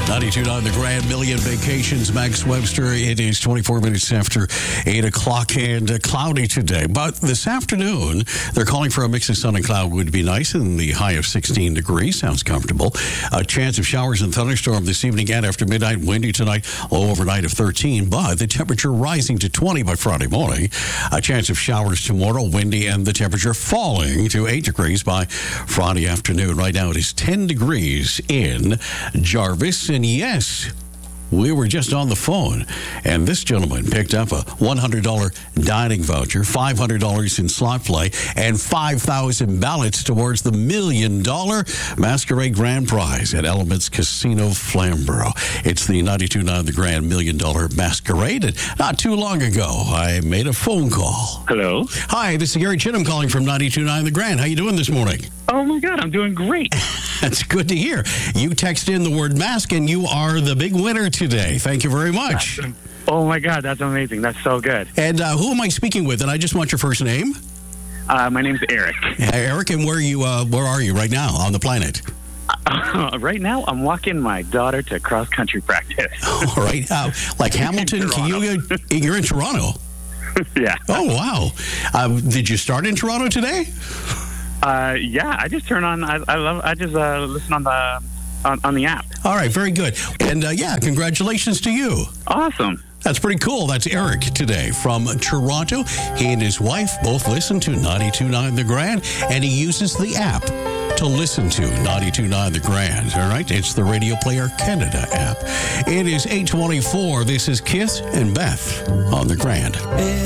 92.9 The Grand Million Vacations. Max Webster. It is 24 minutes after 8 o'clock and cloudy today. But this afternoon, they're calling for a mix of sun and cloud. Would be nice in the high of 16 degrees. Sounds comfortable. A chance of showers and thunderstorm this evening and after midnight. Windy tonight, low overnight of 13. But the temperature rising to 20 by Friday morning. A chance of showers tomorrow, windy, and the temperature falling to 8 degrees by Friday afternoon. Right now, it is 10 degrees in Jarvis. And yes, we were just on the phone, and this gentleman picked up a $100 dining voucher, $500 in slot play, and 5,000 ballots towards the $1 million Masquerade Grand Prize at Elements Casino Flamborough. It's the 92.9 The Grand $1 Million Masquerade, and not too long ago, I made a phone call. Hello. Hi, this is Gary Chinham calling from 92.9 The Grand. How you doing this morning? Oh, my God, I'm doing great. That's good to hear. You text in the word mask, and you are the big winner today. Thank you very much. Oh, my God, that's amazing. That's so good. And who am I speaking with? And I just want your first name. My name's Eric. Eric, and where are you right now on the planet? Right now, I'm walking my daughter to cross-country practice. All right. Like Hamilton, you're in Toronto? Yeah. Oh, wow. Did you start in Toronto today? Yeah, I just turn on. I just listen on the app. All right, very good. And yeah, congratulations to you. Awesome. That's pretty cool. That's Eric today from Toronto. He and his wife both listen to 92.9 The Grand, and he uses the app to listen to 92.9 The Grand. All right, it's the Radio Player Canada app. It is 8:24. This is Kith and Beth on The Grand.